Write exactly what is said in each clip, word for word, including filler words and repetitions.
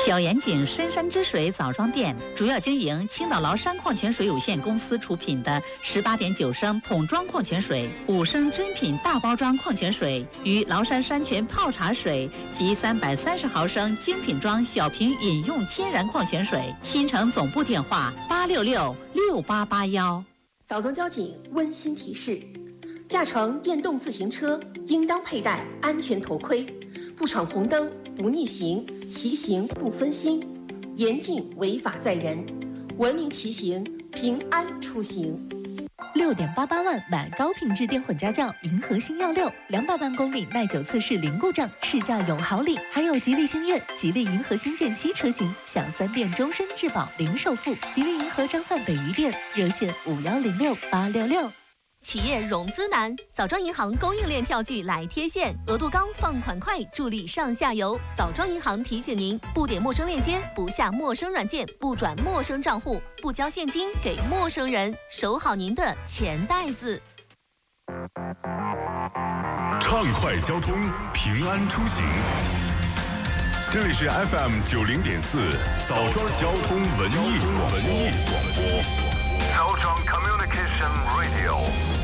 小严井深山之水枣庄店主要经营青岛崂山矿泉水有限公司出品的十八点九升桶装矿泉水、五升真品大包装矿泉水与崂山山泉泡茶水及三百三十毫升精品装小瓶饮用天然矿泉水。新城总部电话八六六六八八幺。 枣庄交警温馨提示：驾乘电动自行车应当佩戴安全头盔，不闯红灯，不逆行，骑行不分心，严禁违法载人，文明骑行，平安出行。 六点八八万买高品质电混家轿，银河星耀六，两百万公里耐久测试零故障，试驾有好礼，还有吉利星越、吉利银河星舰七车型，享三电终身质保零首付。吉利银河张范北余店热线五幺零六八六六。 企业融资难，枣庄银行供应链票据来贴现，额度高，放款快，助力上下游。枣庄银行提醒您：不点陌生链接，不下陌生软件，不转陌生账户，不交现金给陌生人，守好您的钱袋子。 畅快交通，平安出行。这里是 F M 九零点四枣庄交通文艺广播。枣庄 Communication Radio。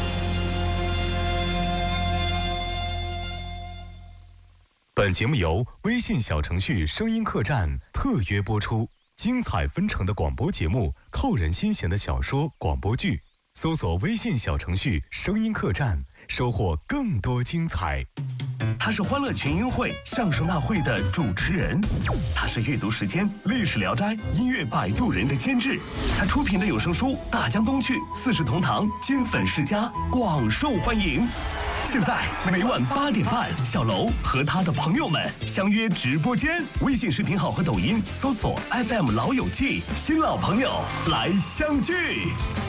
本节目由微信小程序声音客栈特约播出，精彩纷呈的广播节目，扣人心弦的小说广播剧，搜索微信小程序声音客栈，收获更多精彩。 他是欢乐群英会相声大会的主持人，他是阅读时间历史聊斋音乐摆渡人的监制，他出品的有声书《大江东去》四世同堂金粉世家广受欢迎。现在每晚八点半，小楼和他的朋友们相约直播间，微信视频号和抖音搜索 F M 老友记，新老朋友来相聚。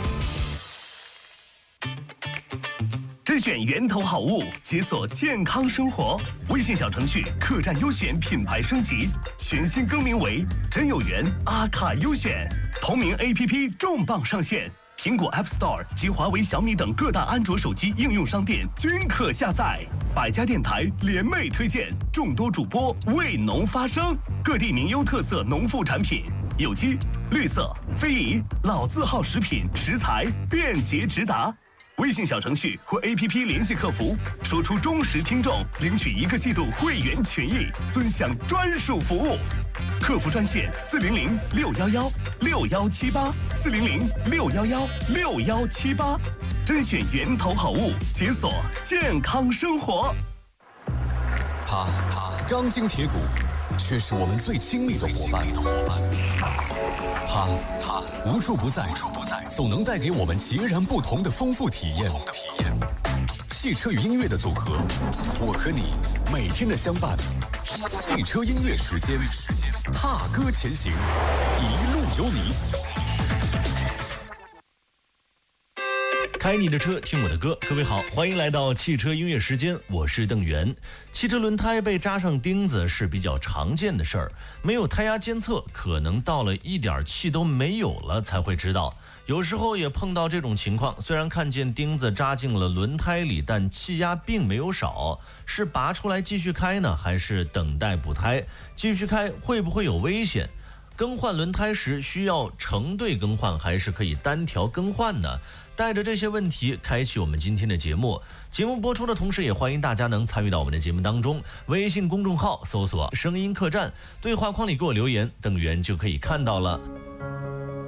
甄选源头好物，解锁健康生活。微信小程序客栈优选品牌升级，全新更名为真有缘阿卡优选。同名 A P P 重磅上线，苹果 App Store 及华为、小米等各大安卓手机应用商店均可下载。百家电台联袂推荐，众多主播为农发声，各地名优特色农副产品，有机、绿色、非遗、老字号食品食材便捷直达。微信小程序或 A P P 联系客服，说出忠实听众，领取一个季度会员权益，尊享专属服务。客服专线四零零六幺幺六幺七八四零零六幺幺六幺七八，甄选源头好物，解锁健康生活。 他钢筋铁骨，却是我们最亲密的伙伴。他他无处不在，总能带给我们截然不同的丰富体验。汽车与音乐的组合，我和你每天的相伴。汽车音乐时间，踏歌前行，一路有你。 开你的车，听我的歌。各位好，欢迎来到汽车音乐时间，我是邓源。汽车轮胎被扎上钉子是比较常见的事儿，没有胎压监测，可能到了一点气都没有了才会知道。有时候也碰到这种情况，虽然看见钉子扎进了轮胎里，但气压并没有少，是拔出来继续开呢，还是等待补胎？继续开会不会有危险？更换轮胎时需要成对更换，还是可以单条更换呢？带着这些问题开启我们今天的节目。节目播出的同时，也欢迎大家能参与到我们的节目当中。微信公众号搜索声音客栈，对话框里给我留言，邓源就可以看到了。